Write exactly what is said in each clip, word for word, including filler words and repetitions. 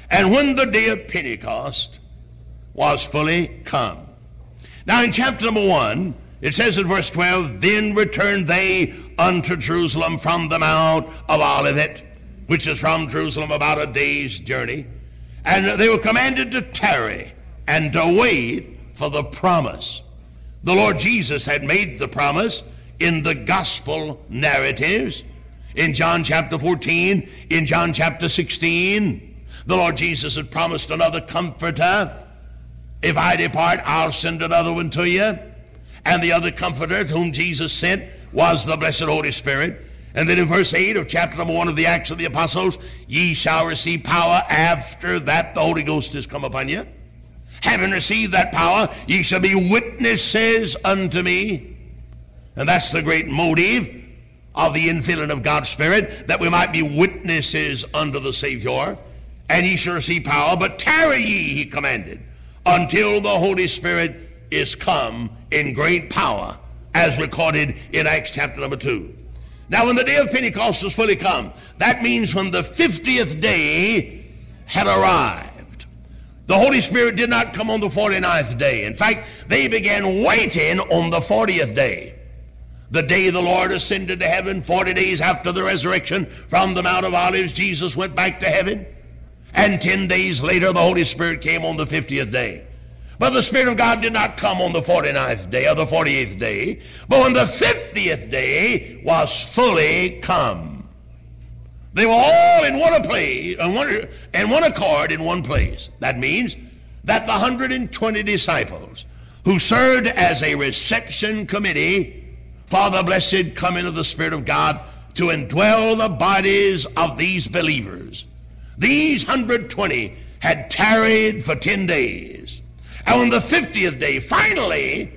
And when the day of Pentecost was fully come. Now in chapter number one, it says in verse twelve, then returned they unto Jerusalem from the Mount of Olivet, which is from Jerusalem about a day's journey. And they were commanded to tarry and to wait for the promise. The Lord Jesus had made the promise in the gospel narratives. In John chapter fourteen, in John chapter sixteen, the Lord Jesus had promised another comforter. If I depart, I'll send another one to you. And the other comforter whom Jesus sent was the blessed Holy Spirit. And then in verse eight of chapter number one of the Acts of the Apostles, ye shall receive power after that the Holy Ghost is come upon you. Having received that power, ye shall be witnesses unto me. And that's the great motive of the infilling of God's Spirit, that we might be witnesses unto the Savior. And ye shall receive power, but tarry ye, he commanded, until the Holy Spirit is come in great power, as recorded in Acts chapter number two. Now when the day of Pentecost was fully come, that means when the fiftieth day had arrived. The Holy Spirit did not come on the forty-ninth day. In fact, they began waiting on the fortieth day. The day the Lord ascended to heaven, forty days after the resurrection from the Mount of Olives, Jesus went back to heaven. And ten days later, the Holy Spirit came on the fiftieth day. But the Spirit of God did not come on the forty-ninth day or the forty-eighth day, but when the fiftieth day was fully come. They were all in one place, in one, in one accord in one place. That means that the one hundred twenty disciples who served as a reception committee for the blessed coming of the Spirit of God to indwell the bodies of these believers, these one hundred twenty had tarried for ten days. And on the fiftieth day, finally,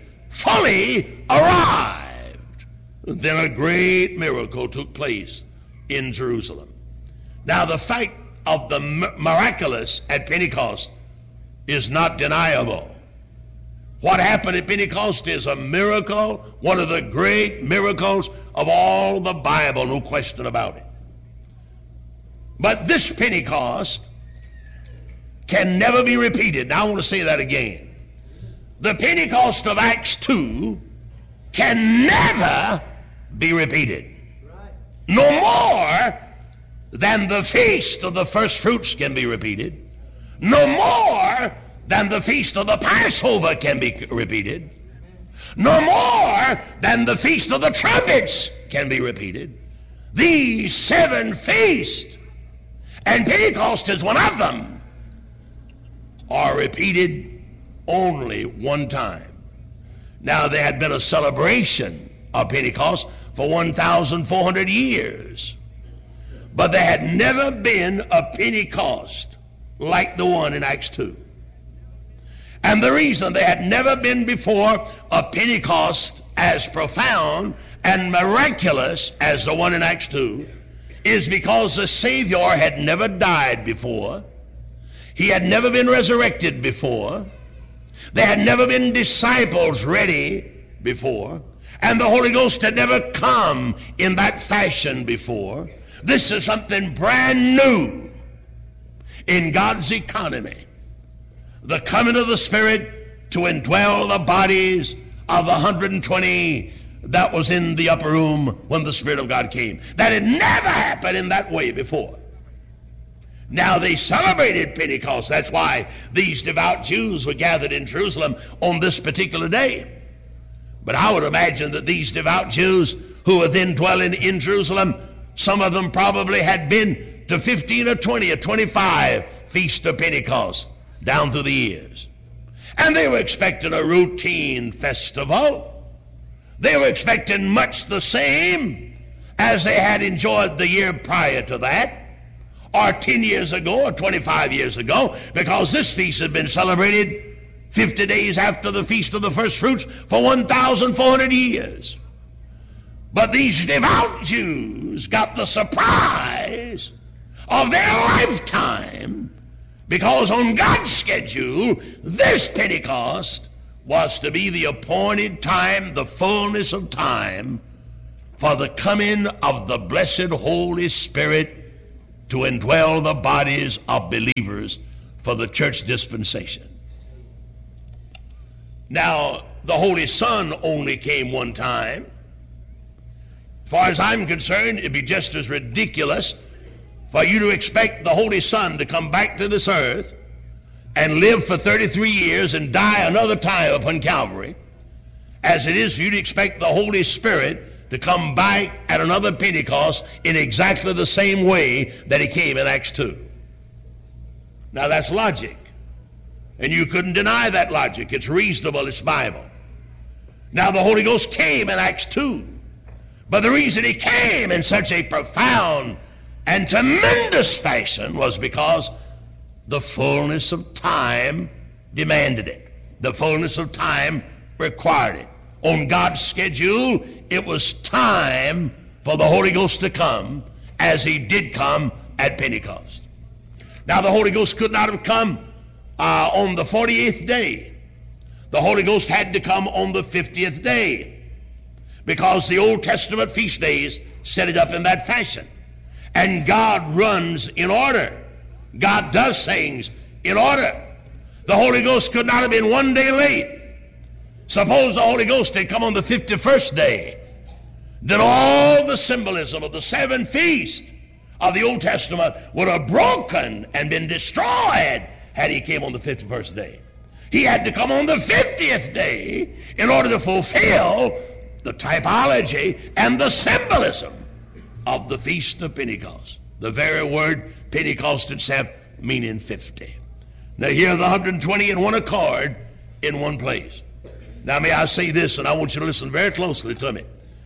fully arrived. Then a great miracle took place in Jerusalem. Now, the fact of the miraculous at Pentecost is not deniable. What happened at Pentecost is a miracle, one of the great miracles of all the Bible, no question about it. But this Pentecost can never be repeated. Now I want to say that again. The Pentecost of Acts two can never be repeated. No more than the feast of the first fruits can be repeated. No more than the feast of the Passover can be repeated. No more than the feast of the trumpets can be repeated. These seven feasts, and Pentecost is one of them, are repeated only one time. Now, there had been a celebration of Pentecost for one thousand four hundred years, but there had never been a Pentecost like the one in Acts two. And the reason there had never been before a Pentecost as profound and miraculous as the one in Acts two is because the Savior had never died before. He had never been resurrected before. There had never been disciples ready before. And the Holy Ghost had never come in that fashion before. This is something brand new in God's economy. The coming of the Spirit to indwell the bodies of the one hundred twenty that was in the upper room when the Spirit of God came. That had never happened in that way before. Now they celebrated Pentecost. That's why these devout Jews were gathered in Jerusalem on this particular day. But I would imagine that these devout Jews who were then dwelling in Jerusalem, some of them probably had been to fifteen or twenty or twenty-five feasts of Pentecost down through the years. And they were expecting a routine festival. They were expecting much the same as they had enjoyed the year prior to that, or ten years ago, or twenty-five years ago, because this feast had been celebrated fifty days after the Feast of the First Fruits for one thousand four hundred years. But these devout Jews got the surprise of their lifetime, because on God's schedule, this Pentecost was to be the appointed time, the fullness of time, for the coming of the blessed Holy Spirit to indwell the bodies of believers for the church dispensation. Now, the Holy Son only came one time. As far as I'm concerned, it'd be just as ridiculous for you to expect the Holy Son to come back to this earth and live for thirty-three years and die another time upon Calvary, as it is for you to expect the Holy Spirit to come back at another Pentecost in exactly the same way that he came in Acts two. Now that's logic, and you couldn't deny that logic. It's reasonable, it's Bible. Now the Holy Ghost came in Acts two, but the reason he came in such a profound and tremendous fashion was because the fullness of time demanded it. The fullness of time required it. On God's schedule, it was time for the Holy Ghost to come, as he did come at Pentecost. Now, the Holy Ghost could not have come uh, on the forty-eighth day. The Holy Ghost had to come on the fiftieth day, because the Old Testament feast days set it up in that fashion. And God runs in order. God does things in order. The Holy Ghost could not have been one day late. Suppose the Holy Ghost had come on the fifty-first day. Then all the symbolism of the seven feasts of the Old Testament would have broken and been destroyed had he came on the fifty-first day. He had to come on the fiftieth day in order to fulfill the typology and the symbolism of the Feast of Pentecost. The very word Pentecost itself meaning fifty. Now here are the one hundred twenty in one accord in one place. Now may I say this, and I want you to listen very closely to me.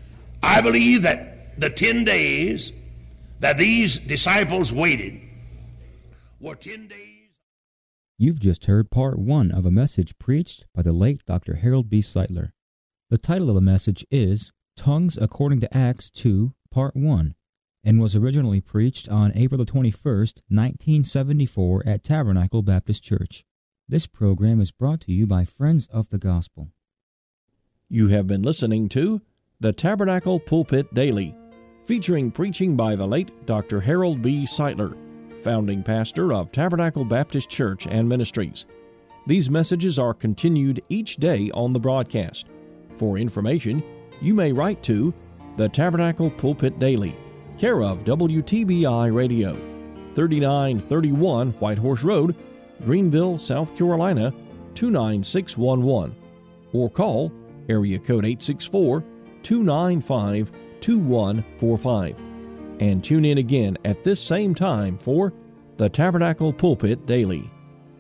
I believe that the ten days that these disciples waited were ten days. You've just heard part one of a message preached by the late Doctor Harold B. Sightler. The title of the message is Tongues According to Acts two, Part one, and was originally preached on April the twenty-first, nineteen seventy-four at Tabernacle Baptist Church. This program is brought to you by Friends of the Gospel. You have been listening to the Tabernacle Pulpit Daily, featuring preaching by the late Doctor Harold B. Sightler, founding pastor of Tabernacle Baptist Church and Ministries. These messages are continued each day on the broadcast. For information, you may write to the Tabernacle Pulpit Daily, care of W T B I Radio, thirty-nine thirty-one White Horse Road, Greenville, South Carolina, two nine six one one, or call area code eight six four, two nine five, two one four five. And tune in again at this same time for the Tabernacle Pulpit Daily.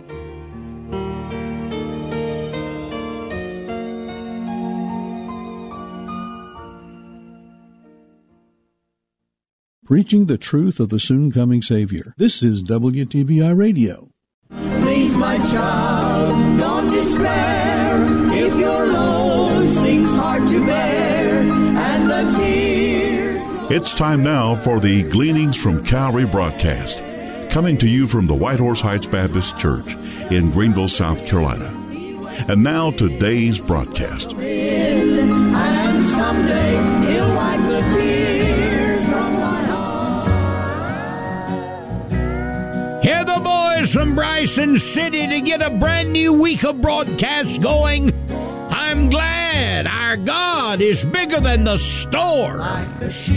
Preaching the truth of the soon-coming Savior. This is W T B I Radio. Please, my child, don't despair. If your load seems hard to bear, and the tears... It's time now for the Gleanings from Calvary broadcast, coming to you from the White Horse Heights Baptist Church in Greenville, South Carolina. And now today's broadcast. And someday he'll wipe the tears from my heart. Hear the boys from Bryson City to get a brand new week of broadcasts going. I'm glad our God is bigger than the store. Like a